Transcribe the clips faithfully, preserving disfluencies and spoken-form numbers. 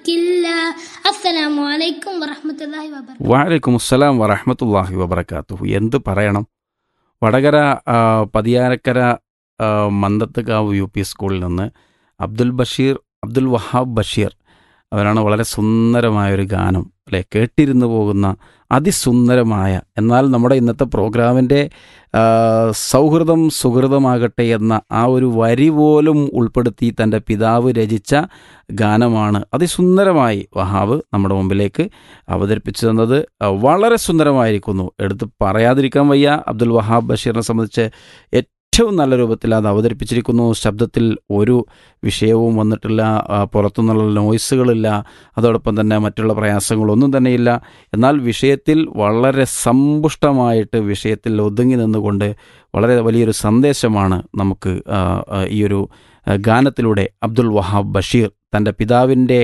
ില്ല. അസ്സലാമു അലൈക്കും വറഹ്മത്തുള്ളാഹി വബറകാതുഹു. വഅലൈക്കും അസ്സലാം വറഹ്മത്തുള്ളാഹി വബറകാതുഹു. എന്ത് പറയണം, വടകര ആ, പതിയാരക്കര ആ, മന്തത്തുകാവ് യു പി സ്കൂളിൽ നിന്ന് അബ്ദുൽ ബഷീർ അബ്ദുൽ വഹാബ് ബഷീർ അവരാണ് വളരെ സുന്ദരമായൊരു ഗാനം അല്ലെ കേട്ടിരുന്നു പോകുന്ന അതിസുന്ദരമായ, എന്നാൽ നമ്മുടെ ഇന്നത്തെ പ്രോഗ്രാമിൻ്റെ ആ, സൗഹൃദം സുഹൃതമാകട്ടെ എന്ന ആ ഒരു വരി പോലും ഉൾപ്പെടുത്തി തൻ്റെ പിതാവ് രചിച്ച ഗാനമാണ് അതിസുന്ദരമായി വഹാബ് നമ്മുടെ മുമ്പിലേക്ക് അവതരിപ്പിച്ചു തന്നത്. ആ, വളരെ സുന്ദരമായിരിക്കുന്നു, എടുത്ത് പറയാതിരിക്കാൻ വയ്യ. അബ്ദുൽ വഹാബ് ബഷീറിനെ സംബന്ധിച്ച് ഏറ്റവും നല്ല രൂപത്തിൽ അത് അവതരിപ്പിച്ചിരിക്കുന്നു. ശബ്ദത്തിൽ ഒരു വിഷയവും വന്നിട്ടില്ല, ആ, പുറത്തുനിന്നുള്ള നോയ്സുകളില്ല, അതോടൊപ്പം തന്നെ മറ്റുള്ള പ്രയാസങ്ങളൊന്നും തന്നെയില്ല. എന്നാൽ വിഷയത്തിൽ വളരെ സമ്പുഷ്ടമായിട്ട് വിഷയത്തിൽ ഒതുങ്ങി നിന്നുകൊണ്ട് വളരെ വലിയൊരു സന്ദേശമാണ് നമുക്ക് ആ, ആ, ഈ ഒരു ആ, ഗാനത്തിലൂടെ അബ്ദുൽ വഹാബ് ബഷീർ തൻ്റെ പിതാവിൻ്റെ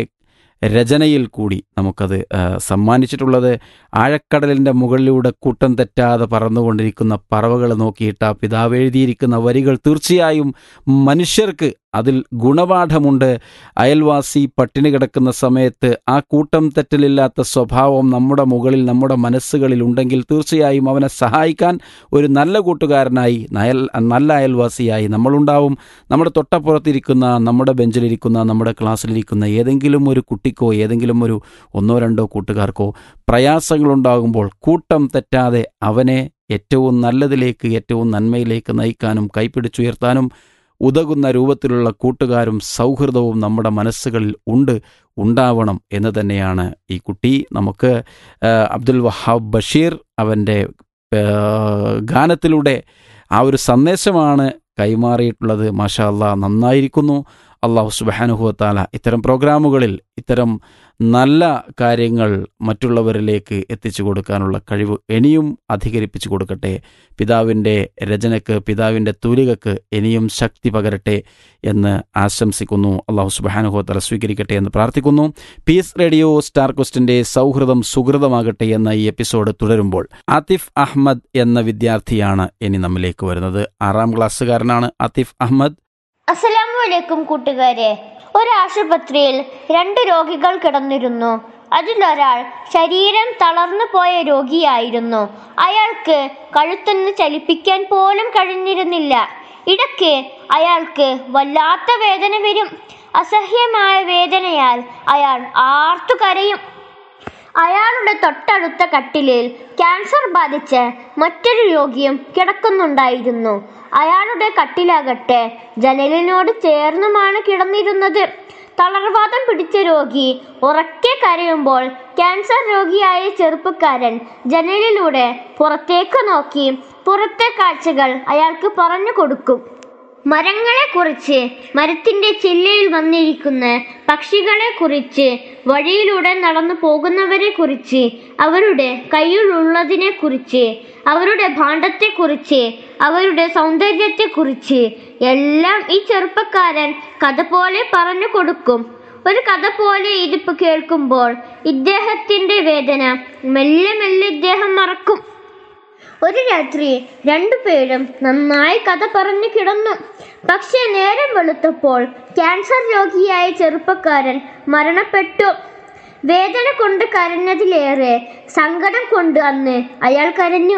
രചനയിൽ കൂടി നമുക്കത് ആ, സമ്മാനിച്ചിട്ടുള്ളത്. ആഴക്കടലിൻ്റെ മുകളിലൂടെ കൂട്ടം തെറ്റാതെ പറന്നുകൊണ്ടിരിക്കുന്ന പറവകൾ നോക്കിയിട്ട് ആ പിതാവ് എഴുതിയിരിക്കുന്ന വരികൾ തീർച്ചയായും മനുഷ്യർക്ക് അതിൽ ഗുണപാഠമുണ്ട്. അയൽവാസി പട്ടിണി കിടക്കുന്ന സമയത്ത് ആ കൂട്ടം തെറ്റലില്ലാത്ത സ്വഭാവം നമ്മുടെ മുകളിൽ നമ്മുടെ മനസ്സുകളിൽ ഉണ്ടെങ്കിൽ തീർച്ചയായും അവനെ സഹായിക്കാൻ ഒരു നല്ല കൂട്ടുകാരനായി നയൽ നല്ല അയൽവാസിയായി നമ്മളുണ്ടാവും. നമ്മുടെ തൊട്ടപ്പുറത്തിരിക്കുന്ന, നമ്മുടെ ബെഞ്ചിലിരിക്കുന്ന, നമ്മുടെ ക്ലാസ്സിലിരിക്കുന്ന ഏതെങ്കിലും ഒരു കുട്ടിക്കോ ഏതെങ്കിലും ഒരു ഒന്നോ രണ്ടോ കൂട്ടുകാർക്കോ പ്രയാസങ്ങളുണ്ടാകുമ്പോൾ കൂട്ടം തെറ്റാതെ അവനെ ഏറ്റവും നല്ലതിലേക്ക്, ഏറ്റവും നന്മയിലേക്ക് നയിക്കാനും കൈപ്പിടിച്ചുയർത്താനും ഉതകുന്ന രൂപത്തിലുള്ള കൂട്ടുകാരും സൗഹൃദവും നമ്മുടെ മനസ്സുകളിൽ ഉണ്ട്, ഉണ്ടാവണം എന്ന് തന്നെയാണ് ഈ കുട്ടി നമുക്ക് ആ, അബ്ദുൽ വഹാബ് ബഷീർ അവൻ്റെ ആ, ഗാനത്തിലൂടെ ആ ഒരു സന്ദേശമാണ് കൈമാറിയിട്ടുള്ളത്. മാഷാ അല്ലാ, നന്നായിരിക്കുന്നു. അള്ളാഹു സുബ്ഹാനഹു വ തആല ഇത്തരം പ്രോഗ്രാമുകളിൽ ഇത്തരം നല്ല കാര്യങ്ങൾ മറ്റുള്ളവരിലേക്ക് എത്തിച്ചു കൊടുക്കാനുള്ള കഴിവ് ഇനിയും അധികരിപ്പിച്ചു കൊടുക്കട്ടെ. പിതാവിൻ്റെ രചനയ്ക്ക്, പിതാവിൻ്റെ തൂലികക്ക് ഇനിയും ശക്തി പകരട്ടെ എന്ന് ആശംസിക്കുന്നു. അള്ളാഹു സുബ്ഹാനഹു വ തആല സ്വീകരിക്കട്ടെ എന്ന് പ്രാർത്ഥിക്കുന്നു. പീസ് റേഡിയോ സ്റ്റാർ ക്വസ്റ്റിൻ്റെ സൗഹൃദം സുഹൃതമാകട്ടെ എന്ന ഈ എപ്പിസോഡ് തുടരുമ്പോൾ ആതിഫ് അഹമ്മദ് എന്ന വിദ്യാർത്ഥിയാണ് ഇനി നമ്മിലേക്ക് വരുന്നത്. ആറാം ക്ലാസ്സുകാരനാണ് ആതിഫ് അഹമ്മദ്. അസ്സലാമു അലൈക്കും കൂട്ടുകാരെ. ഒരു ആശുപത്രിയിൽ രണ്ട് രോഗികൾ കിടന്നിരുന്നു. അതിലൊരാൾ ശരീരം തളർന്നു പോയ രോഗിയായിരുന്നു. അയാൾക്ക് കഴുത്തൊന്ന് ചലിപ്പിക്കാൻ പോലും കഴിഞ്ഞിരുന്നില്ല. ഇടയ്ക്ക് അയാൾക്ക് വല്ലാത്ത വേദന വരും. അസഹ്യമായ വേദനയാൽ അയാൾ ആർത്തു കരയും. അയാളുടെ തൊട്ടടുത്ത കട്ടിലിൽ ക്യാൻസർ ബാധിച്ച് മറ്റൊരു രോഗിയും കിടക്കുന്നുണ്ടായിരുന്നു. അയാളുടെ കട്ടിലാകട്ടെ ജനലിനോട് ചേർന്നുമാണ് കിടന്നിരുന്നത്. തളർവാദം പിടിച്ച രോഗി ഉറക്കെ കരയുമ്പോൾ ക്യാൻസർ രോഗിയായ ചെറുപ്പക്കാരൻ ജനലിലൂടെ പുറത്തേക്ക് നോക്കി പുറത്തെ കാഴ്ചകൾ അയാൾക്ക് പറഞ്ഞു കൊടുക്കും. മരങ്ങളെക്കുറിച്ച്, മരത്തിൻ്റെ ചില്ലയിൽ വന്നിരിക്കുന്ന പക്ഷികളെ കുറിച്ച്, വഴിയിലൂടെ നടന്നു പോകുന്നവരെ കുറിച്ച്, അവരുടെ കയ്യിലുള്ളതിനെ കുറിച്ച്, അവരുടെ ഭാണ്ഡത്തെക്കുറിച്ച്, അവരുടെ സൗന്ദര്യത്തെക്കുറിച്ച് എല്ലാം ഈ ചെറുപ്പക്കാരൻ കഥ പോലെ പറഞ്ഞു കൊടുക്കും. ഒരു കഥ പോലെ ഇതിപ്പ് കേൾക്കുമ്പോൾ ഇദ്ദേഹത്തിൻ്റെ വേദന മെല്ലെ മെല്ലെ ഇദ്ദേഹം മറക്കും. ഒരു രാത്രി രണ്ടുപേരും നന്നായി കഥ പറഞ്ഞു കിടന്നു. പക്ഷേ നേരം വെളുത്തപ്പോൾ ക്യാൻസർ രോഗിയായ ചെറുപ്പക്കാരൻ മരണപ്പെട്ടു. വേദന കൊണ്ട് കരഞ്ഞതിലേറെ സങ്കടം കൊണ്ട് അന്ന് അയാൾ കരഞ്ഞു.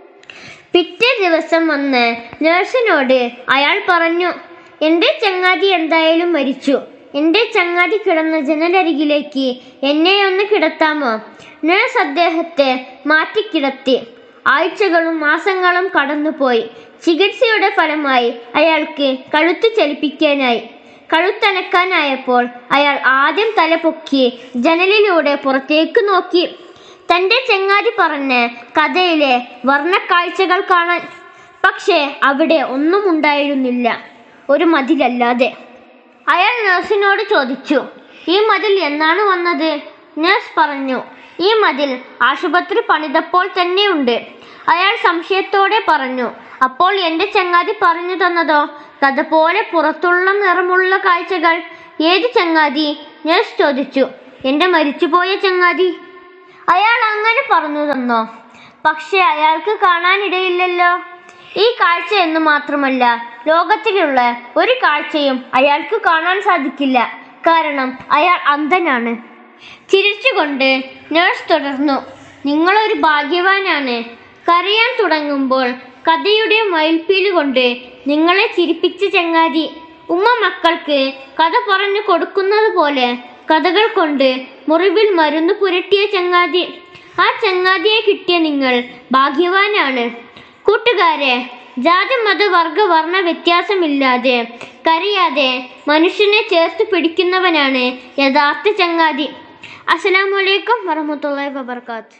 പിറ്റേ ദിവസം വന്ന് നഴ്സിനോട് അയാൾ പറഞ്ഞു, എൻ്റെ ചങ്ങാതി എന്തായാലും മരിച്ചു. എൻ്റെ ചങ്ങാതി കിടന്ന ജനലരികിലേക്ക് എന്നെ ഒന്ന് കിടത്താമോ? നഴ്സ് അദ്ദേഹത്തെ മാറ്റിക്കിടത്തി. ആഴ്ചകളും മാസങ്ങളും കടന്നുപോയി. ചികിത്സയുടെ ഫലമായി അയാൾക്ക് കഴുത്ത് ചലിപ്പിക്കാനായി. കഴുത്തനക്കാനായപ്പോൾ അയാൾ ആദ്യം തല പൊക്കി ജനലിലൂടെ പുറത്തേക്ക് നോക്കി. തൻ്റെ ചങ്ങാതി പറഞ്ഞ കഥയിലെ വർണ്ണക്കാഴ്ചകൾ കാണാൻ. പക്ഷേ അവിടെ ഒന്നും ഉണ്ടായിരുന്നില്ല, ഒരു മതിലല്ലാതെ. അയാൾ നഴ്സിനോട് ചോദിച്ചു, ഈ മതിൽ എന്നാണ് വന്നത്? നഴ്സ് പറഞ്ഞു, ഈ മതിൽ ആശുപത്രി പണിതപ്പോൾ തന്നെയുണ്ട്. അയാൾ സംശയത്തോടെ പറഞ്ഞു, അപ്പോൾ എൻ്റെ ചങ്ങാതി പറഞ്ഞു തന്നതോ? കഥ പോലെ പുറത്തുള്ള നിറമുള്ള കാഴ്ചകൾ. ഏത് ചങ്ങാതി? നഴ്സ് ചോദിച്ചു. എൻ്റെ മരിച്ചുപോയ ചങ്ങാതി. അയാൾ അങ്ങനെ പറഞ്ഞു തന്നോ? പക്ഷെ അയാൾക്ക് കാണാനിടയില്ലല്ലോ. ഈ കാഴ്ച എന്ന് മാത്രമല്ല, ലോകത്തിലുള്ള ഒരു കാഴ്ചയും അയാൾക്ക് കാണാൻ സാധിക്കില്ല. കാരണം അയാൾ അന്ധനാണ്. ചിരിച്ചുകൊണ്ട് നഴ്സ് തുടർന്നു. നിങ്ങളൊരു ഭാഗ്യവാനാണ്. കരയാൻ തുടങ്ങുമ്പോൾ കഥയുടെ മയിൽപ്പീലി കൊണ്ട് നിങ്ങളെ ചിരിപ്പിച്ച ചങ്ങാതി. ഉമ്മ മക്കൾക്ക് കഥ പറഞ്ഞു കൊടുക്കുന്നത് പോലെ കഥകൾ കൊണ്ട് മുറിവിൽ മരുന്ന് പുരട്ടിയ ചങ്ങാതി. ആ ചങ്ങാതിയെ കിട്ടിയ നിങ്ങൾ ഭാഗ്യവാനാണ്. കൂട്ടുകാരെ, ജാതി മത വർഗ വർണ്ണ വ്യത്യാസമില്ലാതെ കരയാതെ മനുഷ്യനെ ചേർത്ത് പിടിക്കുന്നവനാണ് യഥാർത്ഥ ചങ്ങാതി. അസ്സലാമു അലൈക്കും വറഹ്മത്തുള്ളാഹി വബറകാതുഹു.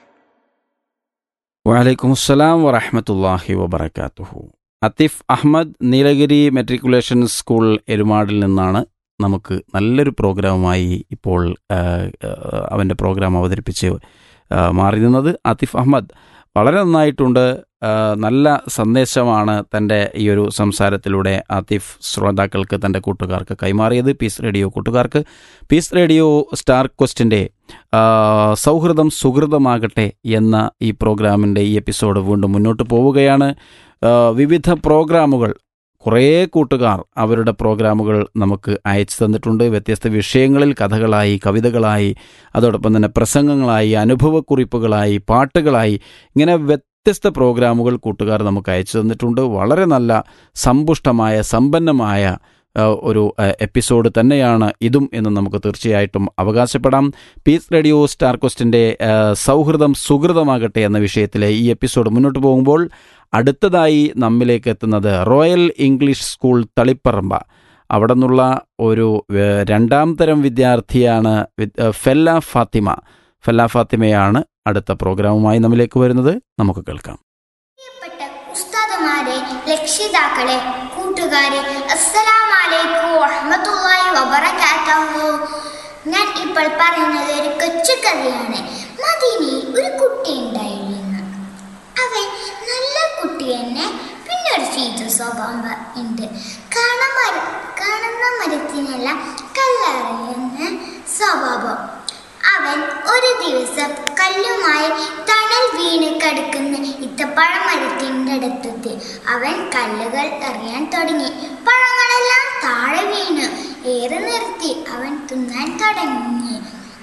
വലൈക്കും അസ്സലാം വറഹ്മത്തുള്ളാഹി വബറകാതുഹു. അത്തിഫ് അഹമ്മദ്, നീലഗിരി മെട്രിക്കുലേഷൻ സ്കൂൾ എരുമാടിൽ നിന്നാണ് നമുക്ക് നല്ലൊരു പ്രോഗ്രാമുമായി ഇപ്പോൾ അവൻ്റെ പ്രോഗ്രാം അവതരിപ്പിച്ച് മാറി നിന്നത്. ആതിഫ് അഹമ്മദ് വളരെ നന്നായിട്ടുണ്ട്. നല്ല സന്ദേശമാണ് തൻ്റെ ഈ ഒരു സംസാരത്തിലൂടെ ആതിഫ് ശ്രോതാക്കൾക്ക്, തൻ്റെ കൂട്ടുകാർക്ക് കൈമാറിയത്. പീസ് റേഡിയോ കൂട്ടുകാർക്ക് പീസ് റേഡിയോ സ്റ്റാർ ക്വസ്റ്റിൻ്റെ സൗഹൃദം സുഹൃതമാകട്ടെ എന്ന ഈ പ്രോഗ്രാമിൻ്റെ ഈ എപ്പിസോഡ് വീണ്ടും മുന്നോട്ട് പോവുകയാണ്. വിവിധ പ്രോഗ്രാമുകൾ കുറേ കൂട്ടുകാർ അവരുടെ പ്രോഗ്രാമുകൾ നമുക്ക് അയച്ചു തന്നിട്ടുണ്ട്. വ്യത്യസ്ത വിഷയങ്ങളിൽ കഥകളായി, കവിതകളായി, അതോടൊപ്പം തന്നെ പ്രസംഗങ്ങളായി, അനുഭവക്കുറിപ്പുകളായി, പാട്ടുകളായി, ഇങ്ങനെ വ്യത്യസ്ത പ്രോഗ്രാമുകൾ കൂട്ടുകാർ നമുക്ക് അയച്ചു തന്നിട്ടുണ്ട്. വളരെ നല്ല സമ്പുഷ്ടമായ സമ്പന്നമായ ഒരു എപ്പിസോഡ് തന്നെയാണ് ഇതും എന്ന് നമുക്ക് തീർച്ചയായിട്ടും അവകാശപ്പെടാം. പീസ് റേഡിയോ സ്റ്റാർ ക്വസ്റ്റിൻ്റെ സൗഹൃദം സുഹൃതമാകട്ടെ എന്ന വിഷയത്തിലെ ഈ എപ്പിസോഡ് മുന്നോട്ട് പോകുമ്പോൾ അടുത്തതായി നമ്മിലേക്ക് എത്തുന്നത് റോയൽ ഇംഗ്ലീഷ് സ്കൂൾ തളിപ്പറമ്പ. അവിടെ നിന്നുള്ള ഒരു രണ്ടാം തരം വിദ്യാർത്ഥിയാണ് ഫെല്ല ഫാത്തിമ. ഫെല്ല ഫാത്തിമയാണ് അടുത്ത പ്രോഗ്രാമുമായി നമ്മിലേക്ക് വരുന്നത്. നമുക്ക് കേൾക്കാം. പ്രിയപ്പെട്ട ഉസ്താദുമാരെ, രക്ഷിതാക്കളെ, കൂട്ടുകാരെ, അസ്സലാമു അലൈക്കും വറഹ്മത്തുള്ളാഹി വബറകാതുഹു. ഞാൻ ഇപ്പോൾ പറയുന്നത് ഒരു കൊച്ചു കഥയാണ്. മദീനയിൽ ഒരു കുട്ടി ഉണ്ടായിരുന്നു. അവൻ നല്ല കുട്ടി തന്നെ, പിന്നെ ഒരു ചീത്ത സ്വഭാവം ഉണ്ട്. കാണാൻ കാണുന്ന മരത്തിനെല്ലാം കല്ലെറിയുന്ന സ്വഭാവം. അവൻ ഒരു ദിവസം കല്ലുമായി തണൽ വീണ് കിടക്കുന്ന ഇത്തപ്പഴ മരത്തിൻ്റെ അടുത്തെത്തി. അവൻ കല്ലുകൾ എറിയാൻ തുടങ്ങി. പഴങ്ങളെല്ലാം താഴെ വീണു. ഏറെ നിർത്തി അവൻ തിന്നാൻ തുടങ്ങി.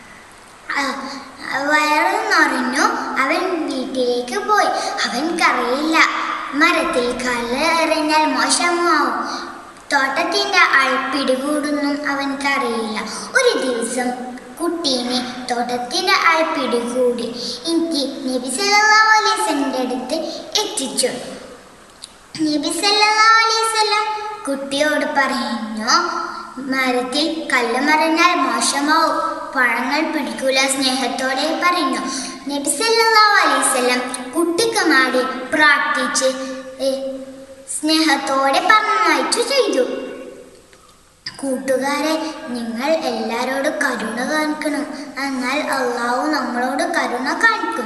വയറ് നിറഞ്ഞു. അവൻ വീട്ടിലേക്ക് പോയി. അവൻക്കറിയില്ല മരത്തിൽ കല്ല് എറിഞ്ഞാൽ മോശമാവും. തോട്ടത്തിൻ്റെ ആൾ പിടികൂടുന്നും അവൻക്കറിയില്ല. ഒരു ദിവസം കുട്ടീനെ തോട്ടത്തിൻ്റെ ആൾ പിടികൂടി. എനിക്ക് നബി സല്ലല്ലാഹു അലൈഹി വസല്ലമയുടെ അടുത്ത് എത്തിച്ചു. നബി സല്ലല്ലാഹു അലൈഹി വസല്ലം കുട്ടിയോട് പറഞ്ഞു, മരത്തിൽ കല്ല് മറിഞ്ഞാൽ മോശമാവും, പഴങ്ങൾ പിടിക്കൂല. സ്നേഹത്തോടെ പറഞ്ഞു. നബി സല്ലല്ലാഹു അലൈഹി വസല്ലം കുട്ടിക്ക് മാടി പ്രാർത്ഥിച്ച് സ്നേഹത്തോടെ പറഞ്ഞയച്ചു ചെയ്തു. കൂട്ടുകാരെ, നിങ്ങൾ എല്ലാരോടും കരുണ കാണിക്കണം, എന്നാൽ അള്ളാഹു നമ്മളോട് കരുണ കാണിക്കും.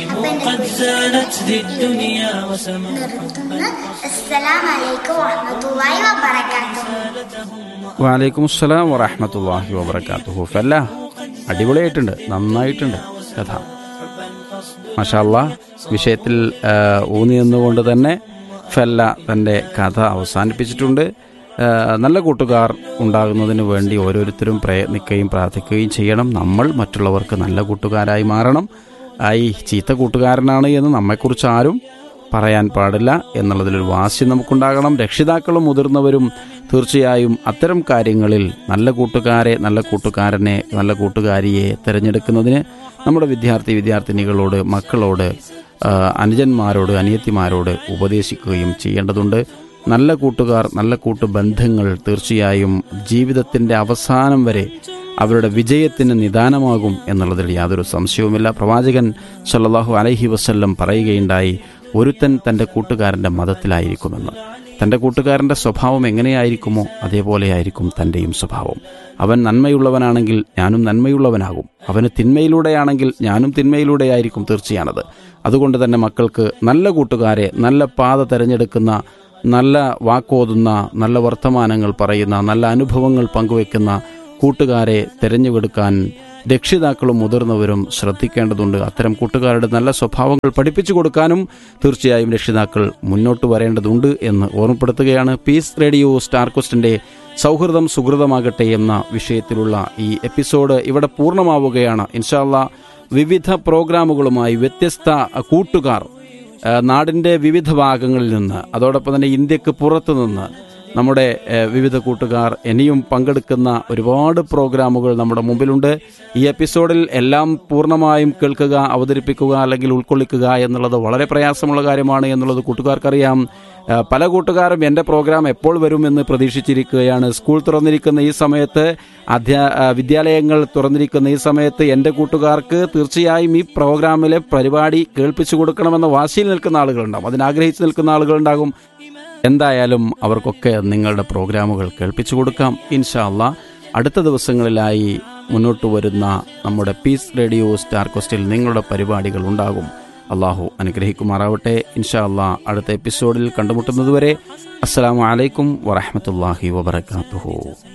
നിർത്തുന്നു. അസ്സലാമു അലൈക്കും വറഹ്മത്തുള്ളാഹി വബറകാതുഹു. വലൈക്കും അസ്സലാം വറഹ്മത്തുള്ളാഹി വബറകാതുഹു. ഫെല്ല അടിപൊളിയായിട്ടുണ്ട്, നന്നായിട്ടുണ്ട് കഥ. മാഷാ അല്ലാഹ്. വിഷയത്തിൽ ഊന്നി നിന്നുകൊണ്ട് തന്നെ ഫെല്ല തൻ്റെ കഥ അവസാനിപ്പിച്ചിട്ടുണ്ട്. നല്ല കൂട്ടുകാർ ഉണ്ടാകുന്നതിന് വേണ്ടി ഓരോരുത്തരും പ്രയത്നിക്കുകയും പ്രാർത്ഥിക്കുകയും ചെയ്യണം. നമ്മൾ മറ്റുള്ളവർക്ക് നല്ല കൂട്ടുകാരായി മാറണം. ആയി ചീത്ത കൂട്ടുകാരനാണ് എന്ന് നമ്മെക്കുറിച്ച് ആരും പറയാൻ പാടില്ല എന്നുള്ളതിലൊരു വാശി നമുക്കുണ്ടാകണം. രക്ഷിതാക്കളും മുതിർന്നവരും തീർച്ചയായും അത്തരം കാര്യങ്ങളിൽ നല്ല കൂട്ടുകാരെ, നല്ല കൂട്ടുകാരനെ, നല്ല കൂട്ടുകാരിയെ തിരഞ്ഞെടുക്കുന്നതിന് നമ്മുടെ വിദ്യാർത്ഥി വിദ്യാർത്ഥിനികളോട്, മക്കളോട്, അനുജന്മാരോട്, അനിയത്തിമാരോട് ഉപദേശിക്കുകയും ചെയ്യേണ്ടതുണ്ട്. നല്ല കൂട്ടുകാർ, നല്ല കൂട്ടുബന്ധങ്ങൾ തീർച്ചയായും ജീവിതത്തിൻ്റെ അവസാനം വരെ അവരുടെ വിജയത്തിന് നിദാനമാകും എന്നുള്ളതിൽ യാതൊരു സംശയവുമില്ല. പ്രവാചകൻ സല്ലല്ലാഹു അലൈഹി വസല്ലം പറയുകയുണ്ടായി, ഒരുത്തൻ തൻ്റെ കൂട്ടുകാരൻ്റെ മതത്തിലായിരിക്കുമെന്ന്. തൻ്റെ കൂട്ടുകാരൻ്റെ സ്വഭാവം എങ്ങനെയായിരിക്കുമോ അതേപോലെയായിരിക്കും തൻ്റെയും സ്വഭാവം. അവൻ നന്മയുള്ളവനാണെങ്കിൽ ഞാനും നന്മയുള്ളവനാകും, അവന് തിന്മയിലൂടെയാണെങ്കിൽ ഞാനും തിന്മയിലൂടെയായിരിക്കും തീർച്ചയാണത്. അതുകൊണ്ട് തന്നെ മക്കൾക്ക് നല്ല കൂട്ടുകാരെ, നല്ല പാത തിരഞ്ഞെടുക്കുന്ന, നല്ല വാക്കോതുന്ന, നല്ല വർത്തമാനങ്ങൾ പറയുന്ന, നല്ല അനുഭവങ്ങൾ പങ്കുവെക്കുന്ന കൂട്ടുകാരെ തിരഞ്ഞെടുക്കാൻ രക്ഷിതാക്കളും മുതിർന്നവരും ശ്രദ്ധിക്കേണ്ടതുണ്ട്. അത്തരം കൂട്ടുകാരുടെ നല്ല സ്വഭാവങ്ങൾ പഠിപ്പിച്ചു കൊടുക്കാനും തീർച്ചയായും രക്ഷിതാക്കൾ മുന്നോട്ട് വരേണ്ടതുണ്ട് എന്ന് ഓർമ്മപ്പെടുത്തുകയാണ്. പീസ് റേഡിയോ സ്റ്റാർ ക്വസ്റ്റിൻ്റെ സൗഹൃദം സുഹൃതമാകട്ടെ എന്ന വിഷയത്തിലുള്ള ഈ എപ്പിസോഡ് ഇവിടെ പൂർണ്ണമാവുകയാണ്. ഇൻഷാ അല്ലാ വിവിധ പ്രോഗ്രാമുകളുമായി വ്യത്യസ്ത കൂട്ടുകാർ നാടിൻ്റെ വിവിധ ഭാഗങ്ങളിൽ നിന്ന്, അതോടൊപ്പം തന്നെ ഇന്ത്യക്ക് പുറത്തു നിന്ന് നമ്മുടെ വിവിധ കൂട്ടുകാർ ഇനിയും പങ്കെടുക്കുന്ന ഒരുപാട് പ്രോഗ്രാമുകൾ നമ്മുടെ മുമ്പിലുണ്ട്. ഈ എപ്പിസോഡിൽ എല്ലാം പൂർണ്ണമായും കേൾക്കുക, അവതരിപ്പിക്കുക അല്ലെങ്കിൽ ഉൾക്കൊള്ളിക്കുക എന്നുള്ളത് വളരെ പ്രയാസമുള്ള കാര്യമാണ് എന്നുള്ളത് കൂട്ടുകാർക്കറിയാം. പല കൂട്ടുകാരും എൻ്റെ പ്രോഗ്രാം എപ്പോൾ വരുമെന്ന് പ്രതീക്ഷിച്ചിരിക്കുകയാണ്. സ്കൂൾ തുറന്നിരിക്കുന്ന ഈ സമയത്ത്, അധ്യാ വിദ്യാലയങ്ങൾ തുറന്നിരിക്കുന്ന ഈ സമയത്ത് എൻ്റെ കൂട്ടുകാർക്ക് തീർച്ചയായും ഈ പ്രോഗ്രാമിലെ പരിപാടി കേൾപ്പിച്ചു കൊടുക്കണമെന്ന വാശിയിൽ നിൽക്കുന്ന ആളുകളുണ്ടാകും, അതിനാഗ്രഹിച്ച് നിൽക്കുന്ന ആളുകളുണ്ടാകും. എന്തായാലും അവർക്കൊക്കെ നിങ്ങളുടെ പ്രോഗ്രാമുകൾ കേൾപ്പിച്ചു കൊടുക്കാം. ഇൻഷാ അല്ലാ അടുത്ത ദിവസങ്ങളിലായി മുന്നോട്ട് വരുന്ന നമ്മുടെ പീസ് റേഡിയോ സ്റ്റാർ ക്വസ്റ്റിൽ നിങ്ങളുടെ പരിപാടികൾ ഉണ്ടാകും. അള്ളാഹു അനുഗ്രഹിക്കുമാറാവട്ടെ. ഇൻഷാ അല്ലാ അടുത്ത എപ്പിസോഡിൽ കണ്ടുമുട്ടുന്നതുവരെ അസ്സലാമു അലൈക്കും വറഹ്മത്തുള്ളാഹി വബറകാതുഹു.